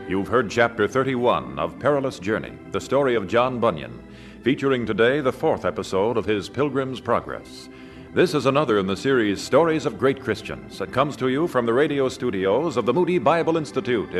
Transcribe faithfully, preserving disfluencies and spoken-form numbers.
You've heard Chapter thirty-one of Perilous Journey, the story of John Bunyan, featuring today the fourth episode of his Pilgrim's Progress. This is another in the series Stories of Great Christians that comes to you from the radio studios of the Moody Bible Institute in